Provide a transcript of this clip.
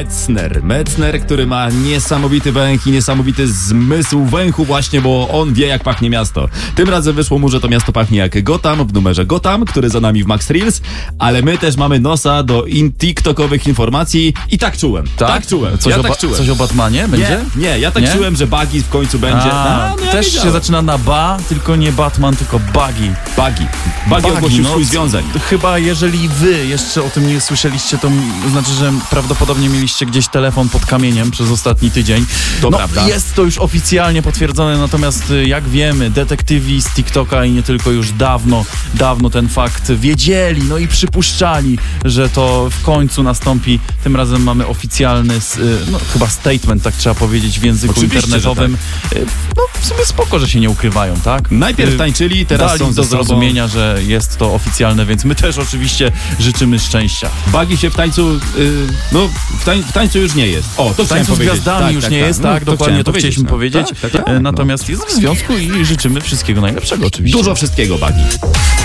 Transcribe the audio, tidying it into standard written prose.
Metzner, który ma niesamowity węch i niesamowity zmysł węchu właśnie, bo on wie, jak pachnie miasto. Tym razem wyszło mu, że to miasto pachnie jak Gotham w numerze Gotham, który za nami w Max Reels, ale my też mamy nosa do TikTokowych informacji i tak czułem. Tak czułem. Coś o Batmanie będzie? Nie, ja tak czułem, że Buggy w końcu będzie. Ja też wiedziałem. się zaczyna na ba, tylko nie Batman, tylko Buggy. Buggy ogłosił swój związek. Chyba jeżeli wy jeszcze o tym nie słyszeliście, to znaczy, że prawdopodobnie mieliście gdzieś telefon pod kamieniem przez ostatni tydzień. To prawda. Jest to już oficjalnie potwierdzone, natomiast jak wiemy, detektywi z TikToka i nie tylko już dawno ten fakt wiedzieli, no i przypuszczali, że to w końcu nastąpi. Tym razem mamy oficjalny, chyba statement, tak trzeba powiedzieć w języku Oczywiście, internetowym. Tak. No w sumie spoko, że się nie ukrywają, tak? Najpierw tańczyli, teraz dali są do ze sobą. zrozumienia, że jest to oficjalne, więc my też oczywiście życzymy szczęścia. Buggy się w tańcu, w tańcu już nie jest. O, to W tańcu z gwiazdami już nie jest, tak, dokładnie to chcieliśmy powiedzieć. Tak, Natomiast jest w związku i życzymy wszystkiego najlepszego oczywiście. Dużo wszystkiego, Buggy.